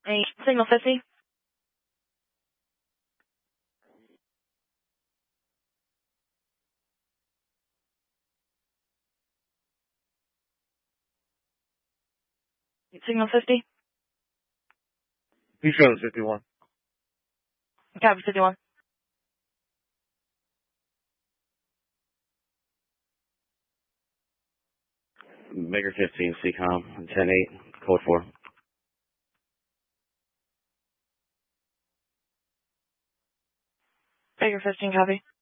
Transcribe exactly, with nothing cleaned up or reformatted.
Hey, signal fifty. Signal fifty. Be sure it's fifty-one. Copy fifty-one. Baker fifteen, C COM, ten eight, code four. Baker fifteen, copy.